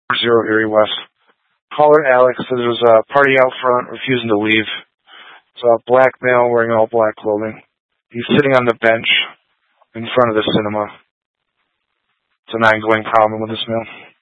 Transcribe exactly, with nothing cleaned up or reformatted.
Zero Erie West. Caller Alex said there was a party out front, refusing to leave. It's a black male wearing all black clothing. He's sitting on the bench in front of the cinema. It's an ongoing problem with this male.